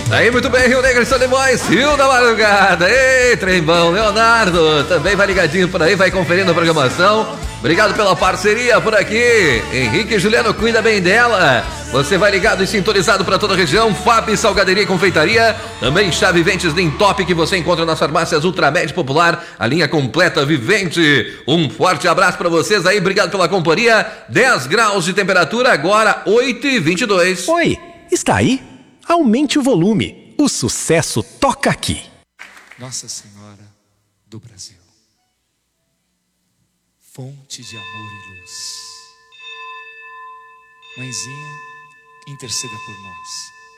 Aí, muito bem, Rio Negro e Solimões, Rio da Madrugada. Ei, trembão, Leonardo, também vai ligadinho por aí, vai conferindo a programação. Obrigado pela parceria por aqui. Henrique e Juliano, cuida bem dela. Você vai ligado e sintonizado para toda a região. Fab Salgaderia e Confeitaria. Também Chá Viventes Top, que você encontra nas farmácias Ultramed Popular. A linha completa Vivente. Um forte abraço para vocês aí. Obrigado pela companhia. 10 graus de temperatura, agora 8h22. Oi, está aí? Aumente o volume. O sucesso toca aqui. Nossa Senhora do Brasil, fonte de amor e luz. Mãezinha, interceda por nós.